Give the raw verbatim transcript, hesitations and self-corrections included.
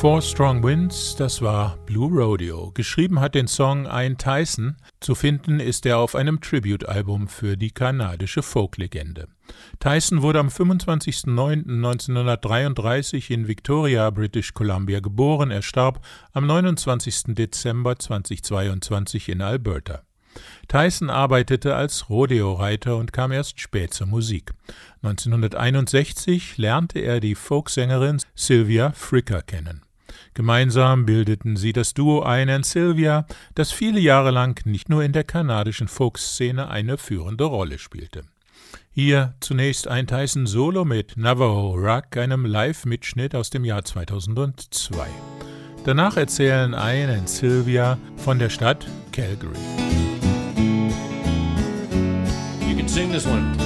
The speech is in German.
Four Strong Winds, das war Blue Rodeo. Geschrieben hat den Song Ian Tyson. Zu finden ist er auf einem Tribute-Album für die kanadische Folk-Legende. Tyson wurde am fünfundzwanzigsten neunten neunzehnhundertdreiunddreißig in Victoria, British Columbia geboren. Er starb am neunundzwanzigsten Dezember zweitausendzweiundzwanzig in Alberta. Tyson arbeitete als Rodeo-Reiter und kam erst spät zur Musik. neunzehnhunderteinundsechzig lernte er die Folksängerin Sylvia Fricker kennen. Gemeinsam bildeten sie das Duo Ian and Sylvia, das viele Jahre lang nicht nur in der kanadischen Folkszene eine führende Rolle spielte. Hier zunächst ein Tyson Solo mit Navajo Rock, einem Live-Mitschnitt aus dem Jahr zweitausendzwei. Danach erzählen Ian and Sylvia von der Stadt Calgary. You can sing this one.